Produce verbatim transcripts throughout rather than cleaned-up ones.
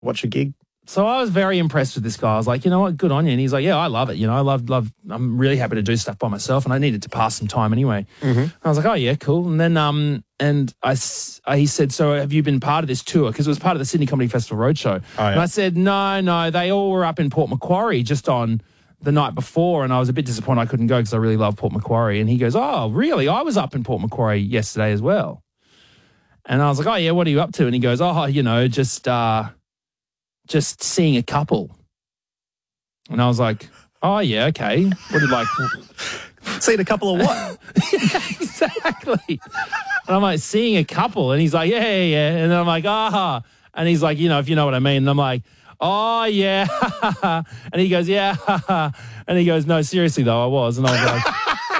watch a gig? So I was very impressed with this guy. I was like, you know what, good on you. And he's like, yeah, I love it. You know, I love, love, I'm really happy to do stuff by myself, and I needed to pass some time anyway. Mm-hmm. I was like, oh yeah, cool. And then, um, and I, I he said, so have you been part of this tour? Because it was part of the Sydney Comedy Festival Roadshow. Oh, yeah. And I said, no, no, they all were up in Port Macquarie just on the night before, and I was a bit disappointed I couldn't go because I really love Port Macquarie. And he goes, oh, really? I was up in Port Macquarie yesterday as well. And I was like, oh yeah, what are you up to? And he goes, oh, you know, just, uh, just seeing a couple. And I was like, oh, yeah, okay. What did like... Seeing a couple of what? Yeah, exactly. And I'm like, seeing a couple. And he's like, yeah, yeah, yeah. And I'm like, ah. And he's like, you know, if you know what I mean. And I'm like, oh, yeah. And he goes, yeah. And he goes, no, seriously, though, I was. And I was like...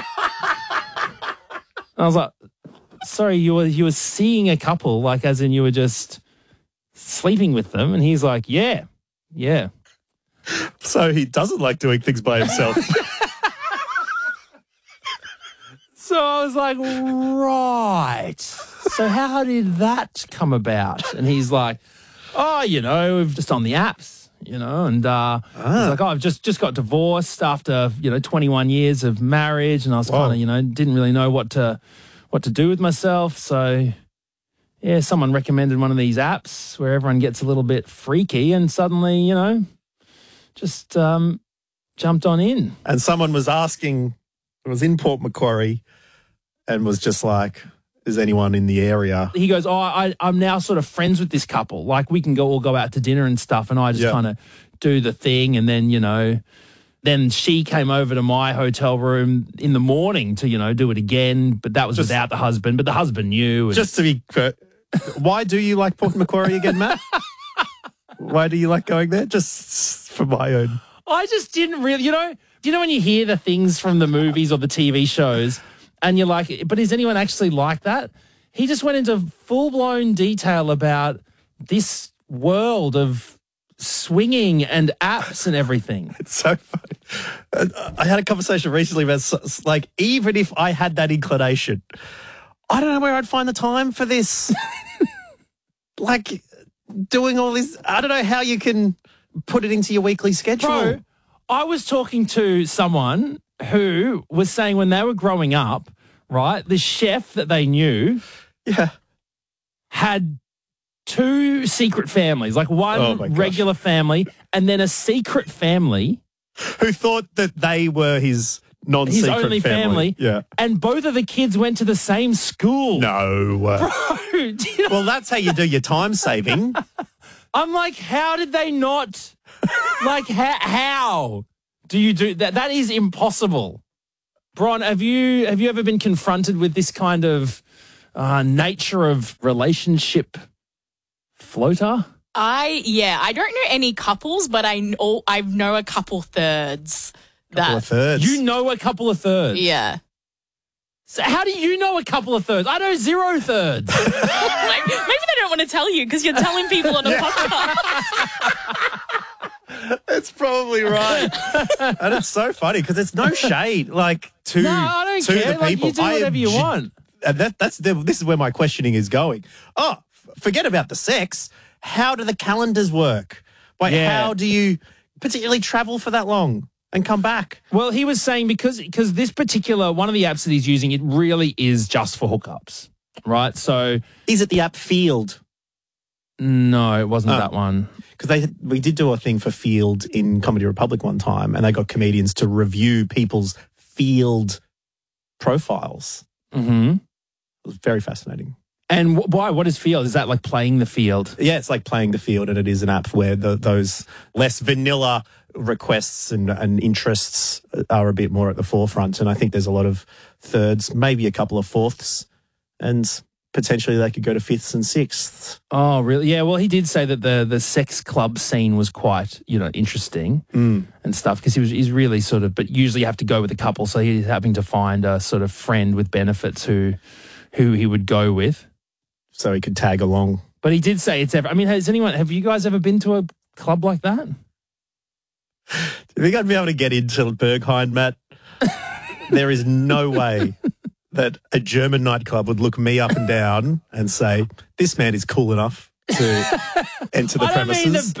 I was like, sorry, you were you were seeing a couple, like as in you were just... sleeping with them. And he's like, yeah, yeah. So he doesn't like doing things by himself. So I was like, right. So how did that come about? And he's like, oh, you know, we've just on the apps, you know, and uh, ah. he's like, oh, I've just, just got divorced after, you know, twenty-one years of marriage. And I was kind of, you know, didn't really know what to, what to do with myself. So... yeah, someone recommended one of these apps where everyone gets a little bit freaky, and suddenly, you know, just um, jumped on in. And someone was asking, it was in Port Macquarie, and was just like, is anyone in the area? He goes, oh, I, I'm now sort of friends with this couple. Like, we can go all go out to dinner and stuff, and I just yeah. kind of do the thing, and then, you know, then she came over to my hotel room in the morning to, you know, do it again, but that was just, without the husband, but the husband knew. And, just to be clear, why do you like Port Macquarie again, Matt? Why do you like going there? Just for my own. I just didn't really, you know, do you know when you hear the things from the movies or the T V shows and you're like, but is anyone actually like that? He just went into full-blown detail about this world of swinging and apps and everything. It's so funny. I had a conversation recently about, like, even if I had that inclination, I don't know where I'd find the time for this. Like, doing all this, I don't know how you can put it into your weekly schedule. Bro, I was talking to someone who was saying when they were growing up, right, the chef that they knew yeah. had two secret families, like one oh regular family and then a secret family. Who thought that they were his non-secret his only family. family. Yeah. And both of the kids went to the same school. No. Bro, do you know? Well, that's how you do your time saving. I'm like, how did they not? Like, how, how do you do that? That is impossible. Bron, have you have you ever been confronted with this kind of uh, nature of relationship floater? I, yeah, I don't know any couples, but I know, I know a couple thirds. Couple that, of thirds. You know a couple of thirds? Yeah. So how do you know a couple of thirds? I know zero thirds. Maybe they don't want to tell you because you're telling people on a podcast. That's probably right. And it's so funny because it's no shade, like, to, no, I don't to care. the Like, people. you do whatever you ge- want. And that, that's the, this is where my questioning is going. Oh, f- forget about the sex. How do the calendars work? Like, Yeah. how do you particularly travel for that long and come back? Well, he was saying because because this particular, one of the apps that he's using, it really is just for hookups, right? So, Is it the app Field? no, it wasn't Oh. that one. Because they we did do a thing for Field in Comedy Republic one time, and they got comedians to review people's Field profiles. Mm-hmm. It was very fascinating. And wh- why? What is Field? Is that like playing the field? Yeah, it's like playing the field, and it is an app where the, those less vanilla requests and, and interests are a bit more at the forefront. And I think there's a lot of thirds, maybe a couple of fourths, and potentially they could go to fifths and sixths. Oh, really? Yeah, well, he did say that the the sex club scene was quite, you know, interesting Mm. and stuff because he was he's really sort of, but usually you have to go with a couple, so he's having to find a sort of friend with benefits who who he would go with. So he could tag along. But he did say it's ever, I mean, has anyone, have you guys ever been to a club like that? Do you think I'd be able to get into Berghain, Matt? There is no way that a German nightclub would look me up and down and say, this man is cool enough to enter the I don't mean premises. the